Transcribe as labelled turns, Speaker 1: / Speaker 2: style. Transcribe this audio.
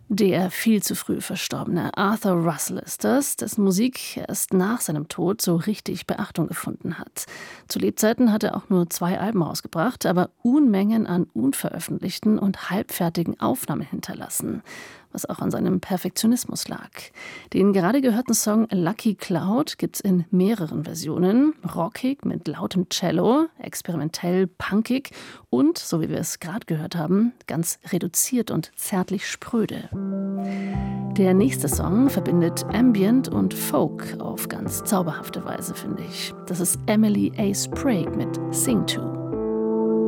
Speaker 1: Der viel zu früh verstorbene Arthur Russell ist das, dessen Musik erst nach seinem Tod so richtig Beachtung gefunden hat. Zu Lebzeiten hat er auch nur 2 Alben rausgebracht, aber Unmengen an unveröffentlichten und halbfertigen Aufnahmen hinterlassen, was auch an seinem Perfektionismus lag. Den gerade gehörten Song Lucky Cloud gibt's in mehreren Versionen, rockig mit lautem Cello, experimentell punkig und, so wie wir es gerade gehört haben, ganz reduziert und zärtlich spröde. Der nächste Song verbindet Ambient und Folk auf ganz zauberhafte Weise, finde ich. Das ist Emily A. Sprague mit Sing To.